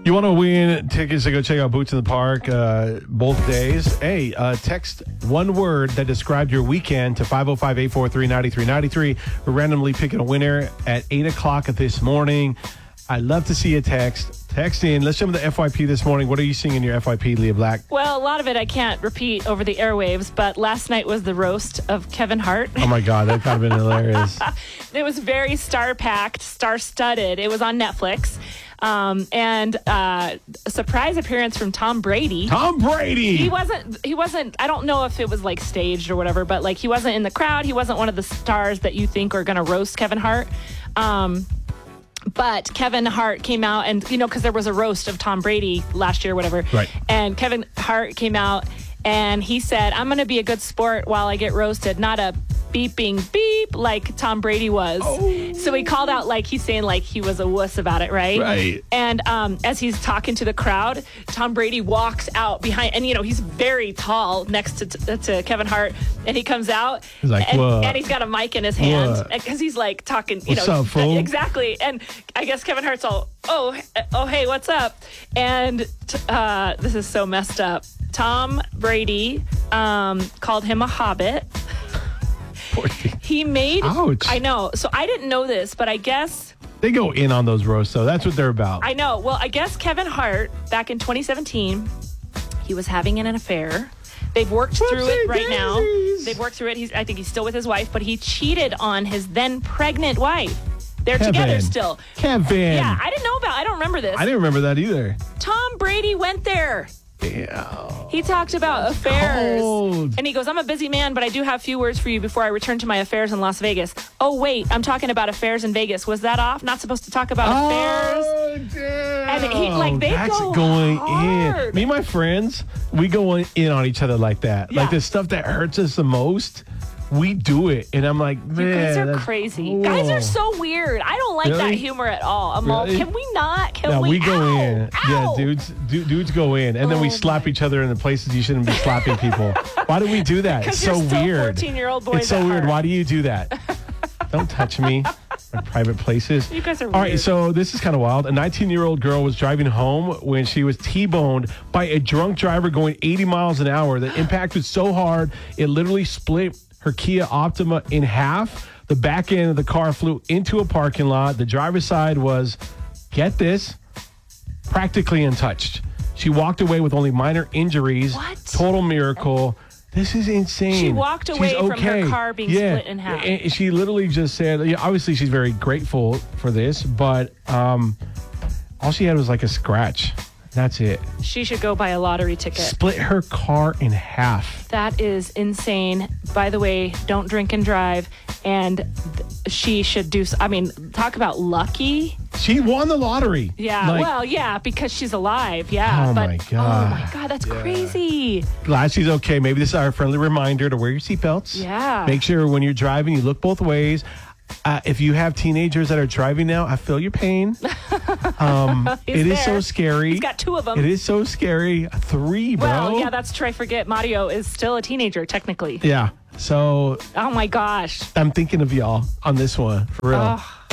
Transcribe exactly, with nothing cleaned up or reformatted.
You want to win tickets to go check out Boots in the Park uh, both days? Hey, uh, text one word that described your weekend to five oh five, eight four three, nine three nine three. We're randomly picking a winner at eight o'clock this morning. I'd love to see a text. Text in. Let's jump into the F Y P this morning. What are you seeing in your F Y P, Leah Black? Well, a lot of it I can't repeat over the airwaves, but last night was the roast of Kevin Hart. Oh, my God. That could have been hilarious. It was very star-packed, star-studded. It was on Netflix. Um, and uh, a surprise appearance from Tom Brady. Tom Brady! He wasn't, he wasn't, I don't know if it was like staged or whatever, but like he wasn't in the crowd. He wasn't one of the stars that you think are going to roast Kevin Hart. Um, But Kevin Hart came out and, you know, because there was a roast of Tom Brady last year or whatever. Right. And Kevin Hart came out and he said, I'm going to be a good sport while I get roasted, not a beeping beep like Tom Brady was. Oh. So he called out like he's saying like he was a wuss about it, right? Right. And um, as he's talking to the crowd, Tom Brady walks out behind, and, you know, he's very tall next to, to, to Kevin Hart, and he comes out. He's like, and, what? and he's got a mic in his hand What? because he's like talking, you What's know. up, fool? Exactly. And I guess Kevin Hart's all, oh, oh, hey, what's up? And t- uh, this is so messed up. Tom Brady um, called him a hobbit. He made, Ouch. I know. So I didn't know this, but I guess. They go in on those roasts, though. That's what they're about. I know. Well, I guess Kevin Hart, back in twenty seventeen, he was having an affair. They've worked Whoopsie through it right daisies. now. They've worked through it. He's, I think he's still with his wife, but he cheated on his then pregnant wife. They're Kevin. together still. Kevin. Yeah, I didn't know about. I don't remember this. I didn't remember that either. Tom Brady went there. Yeah. He talked about affairs. Cold. And he goes, I'm a busy man, but I do have a few words for you before I return to my affairs in Las Vegas. Oh, wait, I'm talking about affairs in Vegas. Was that off? Not supposed to talk about affairs? Oh, damn. And he, like, they That's go going hard. in. Me and my friends, we go in on each other like that. Yeah. Like the stuff that hurts us the most, we do it. And I'm like, man. You guys are that's- crazy. Whoa. Guys are so weird. I don't like Really? that humor at all. I'm all, Really? can we not? Can No, we? we go Ow! in. Ow! Yeah, dudes, du- dudes go in, and then we Oh slap my- each other in the places you shouldn't be slapping people. Why do we do that? It's 'Cause so you're still weird. fourteen-year-old boys It's so at weird. heart. Why do you do that? Don't touch me. My private places. You guys are All right, weird. so this is kind of wild. A nineteen-year-old girl was driving home when she was T-boned by a drunk driver going eighty miles an hour. The impact was so hard, it literally split her Kia Optima in half. The back end of the car flew into a parking lot. The driver's side was, get this, practically untouched. She walked away with only minor injuries. What? Total miracle. This is insane. She walked She's away from her okay. car being Yeah. split in half. And she literally just said, yeah, obviously she's very grateful for this, but um, all she had was like a scratch. That's it. She should go buy a lottery ticket. Split her car in half. That is insane. By the way, don't drink and drive. And th- she should do, s- I mean, talk about lucky. She won the lottery. Yeah, Like, well, yeah, because she's alive. Yeah. Oh, but, my God. Oh, my God, that's crazy. glad she's okay. Maybe this is our friendly reminder to wear your seatbelts. Yeah. Make sure when you're driving, you look both ways. Uh, if you have teenagers that are driving now, I feel your pain. Um, He's it is so there. scary. He's got two of them. It is so scary. Three, bro. Well, yeah, that's true. I forget. Mario is still a teenager, technically. Yeah. So Oh, my gosh. I'm thinking of y'all on this one, for real. Oh.